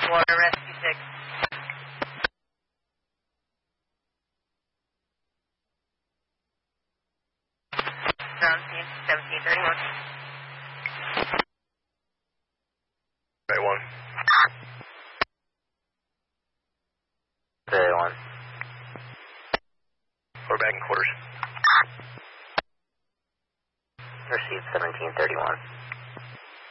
Water Rescue 6. 1731. Bay 1. Bay 1. We're back in quarters. Received 1731.